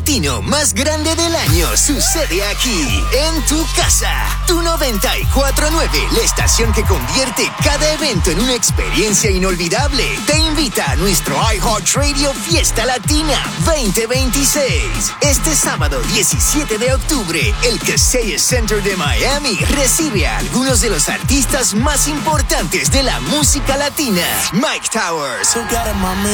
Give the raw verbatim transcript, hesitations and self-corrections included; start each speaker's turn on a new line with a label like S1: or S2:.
S1: latino más grande del año sucede aquí, en tu casa. Tu noventa y cuatro punto nueve, la estación que convierte cada evento en una experiencia inolvidable. Te invita a nuestro iHeartRadio Fiesta Latina veinte veintiséis. Este sábado diecisiete de octubre, el Kaseya Center de Miami recibe a algunos de los artistas más importantes de la música latina. Mike Towers,